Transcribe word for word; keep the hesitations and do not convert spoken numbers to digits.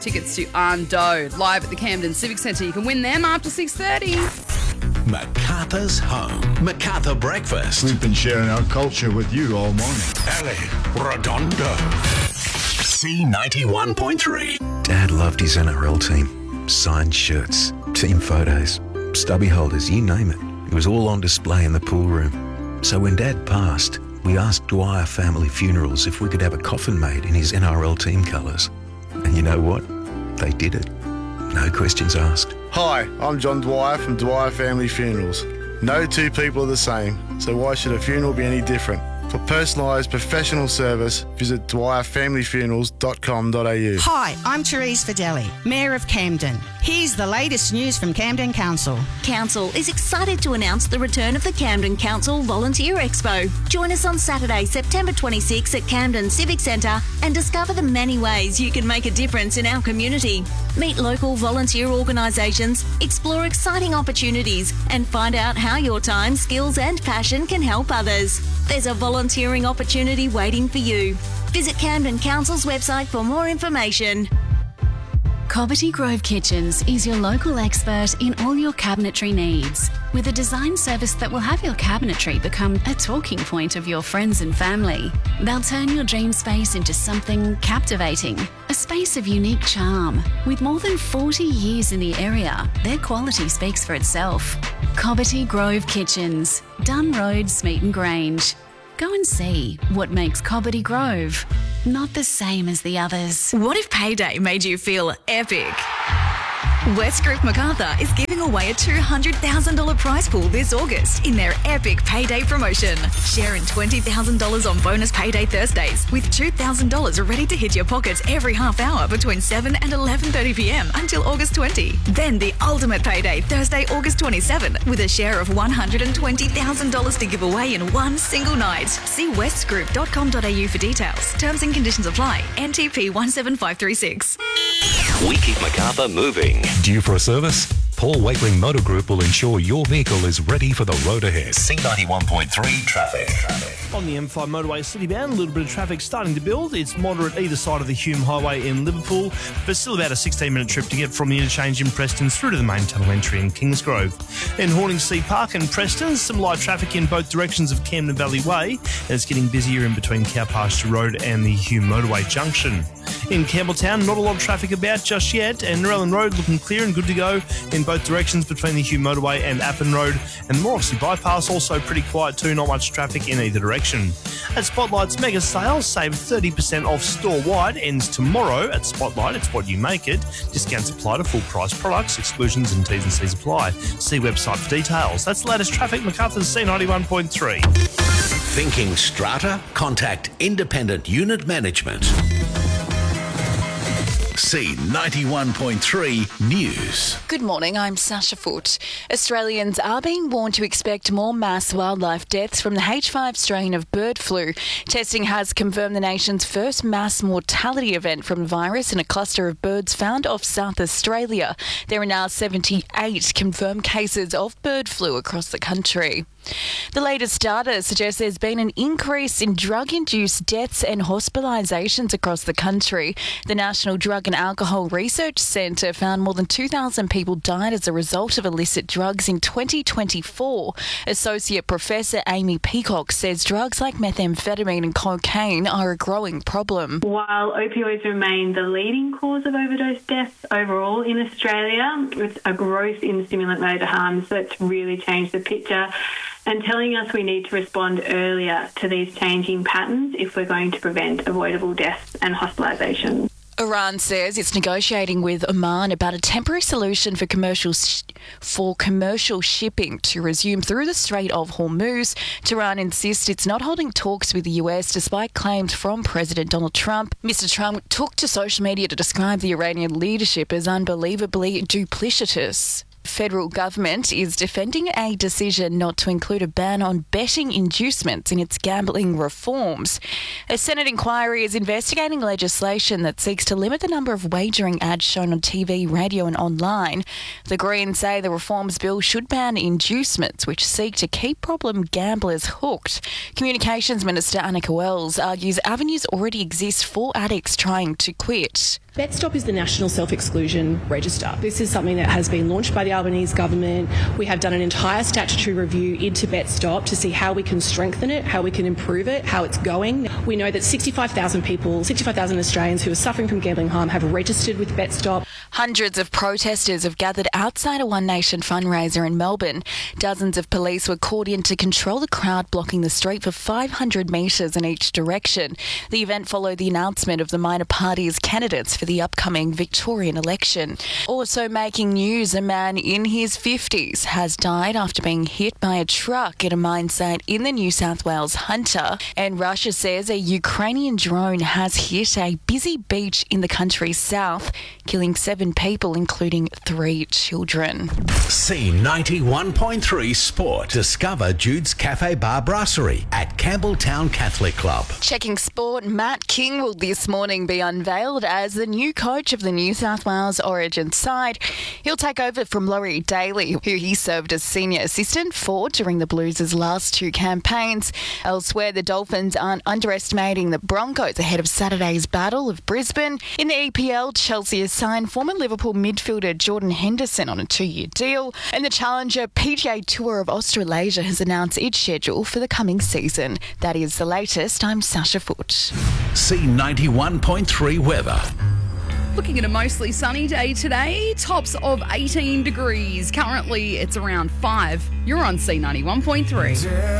Tickets to Ando live at the Camden Civic Centre. You can win them after six thirty. MacArthur's home. MacArthur Breakfast. We've been sharing our culture with you all morning. Ellie Redondo. C ninety-one point three. Dad loved his N R L team. Signed shirts, team photos, stubby holders, you name it. It was all on display in the pool room. So when Dad passed, we asked Dwyer Family Funerals if we could have a coffin made in his N R L team colours. And you know what? They did it. No questions asked. Hi, I'm John Dwyer from Dwyer Family Funerals. No two people are the same, so why should a funeral be any different? For personalised professional service, visit dwyer family funerals dot com dot a u. Hi, I'm Therese Fidelli, Mayor of Camden. Here's the latest news from Camden Council. Council is excited to announce the return of the Camden Council Volunteer Expo. Join us on Saturday, September twenty-sixth at Camden Civic Centre and discover the many ways you can make a difference in our community. Meet local volunteer organisations, explore exciting opportunities and find out how your time, skills and passion can help others. There's a volunteering opportunity waiting for you. Visit Camden Council's website for more information. Cobbitty Grove Kitchens is your local expert in all your cabinetry needs, with a design service that will have your cabinetry become a talking point of your friends and family. They'll turn your dream space into something captivating, a space of unique charm. With more than forty years in the area, their quality speaks for itself. Cobbitty Grove Kitchens, Dunn Road, Smeaton Grange. Go and see what makes Cobbitty Grove not the same as the others. What if payday made you feel epic? West Group MacArthur is giving away a two hundred thousand dollars prize pool this August in their epic payday promotion. Share in twenty thousand dollars on bonus payday Thursdays with two thousand dollars ready to hit your pockets every half hour between seven and eleven thirty p m until August twentieth. Then the ultimate payday Thursday, August twenty-seventh with a share of one hundred twenty thousand dollars to give away in one single night. See west group dot com dot a u for details. Terms and conditions apply. N T P one seven five three six. We keep MacArthur moving. Due for a service? Paul Wakeling Motor Group will ensure your vehicle is ready for the road ahead. C ninety-one point three traffic. On the M five motorway citybound, a little bit of traffic starting to build. It's moderate either side of the Hume Highway in Liverpool, but still about a sixteen minute trip to get from the interchange in Preston through to the main tunnel entry in Kingsgrove. In Horningsea Park and Preston, some light traffic in both directions of Camden Valley Way, and it's getting busier in between Cow Pasture Road and the Hume Motorway junction. In Campbelltown, not a lot of traffic about just yet, and Narellan Road looking clear and good to go in both directions between the Hume Motorway and Appin Road, and the Morrissey Bypass also pretty quiet too, not much traffic in either direction. At Spotlight's mega sale, save thirty percent off store-wide, ends tomorrow at Spotlight. It's what you make it. Discounts apply to full price products, exclusions and T's and C's apply. See website for details. That's the latest traffic, MacArthur's C ninety-one point three. Thinking strata? Contact Independent Unit Management. C ninety-one point three News. Good morning, I'm Sasha Foote. Australians are being warned to expect more mass wildlife deaths from the H five strain of bird flu. Testing has confirmed the nation's first mass mortality event from the virus in a cluster of birds found off South Australia. There are now seventy-eight confirmed cases of bird flu across the country. The latest data suggests there's been an increase in drug-induced deaths and hospitalisations across the country. The National Drug and Alcohol Research Centre found more than two thousand people died as a result of illicit drugs in twenty twenty-four. Associate Professor Amy Peacock says drugs like methamphetamine and cocaine are a growing problem. While opioids remain the leading cause of overdose deaths overall in Australia, it's a growth in stimulant motor harms that's really changed the picture, and telling us we need to respond earlier to these changing patterns if we're going to prevent avoidable deaths and hospitalisations. Iran says it's negotiating with Oman about a temporary solution for commercial sh- for commercial shipping to resume through the Strait of Hormuz. Tehran insists it's not holding talks with the U S despite claims from President Donald Trump. Mister Trump took to social media to describe the Iranian leadership as unbelievably duplicitous. Federal government is defending a decision not to include a ban on betting inducements in its gambling reforms. A Senate inquiry is investigating legislation that seeks to limit the number of wagering ads shown on T V, radio and online. The Greens say the reforms bill should ban inducements, which seek to keep problem gamblers hooked. Communications Minister Annika Wells argues avenues already exist for addicts trying to quit. BetStop is the National Self-Exclusion Register. This is something that has been launched by the Albanese government. We have done an entire statutory review into BetStop to see how we can strengthen it, how we can improve it, how it's going. We know that sixty-five thousand people, sixty-five thousand Australians who are suffering from gambling harm have registered with BetStop. Hundreds of protesters have gathered outside a One Nation fundraiser in Melbourne. Dozens of police were called in to control the crowd blocking the street for five hundred metres in each direction. The event followed the announcement of the minor parties' candidates for the upcoming Victorian election. Also making news, a man in his fifties has died after being hit by a truck at a mine site in the New South Wales Hunter. And Russia says a Ukrainian drone has hit a busy beach in the country's south, killing seven people, including three children. C ninety-one point three Sport. Discover Jude's Cafe Bar Brasserie at Campbelltown Catholic Club. Checking sport, Matt King will this morning be unveiled as the new coach of the New South Wales Origin side. He'll take over from Laurie Daly, who he served as senior assistant for during the Blues' last two campaigns. Elsewhere, the Dolphins aren't underestimating the Broncos ahead of Saturday's Battle of Brisbane. In the E P L, Chelsea has signed former Liverpool midfielder Jordan Henderson on a two-year deal, and the Challenger P G A Tour of Australasia has announced its schedule for the coming season. That is the latest. I'm Sasha Foote. C ninety-one point three weather. Looking at a mostly sunny day today, tops of eighteen degrees. Currently, it's around five. You're on C ninety-one point three.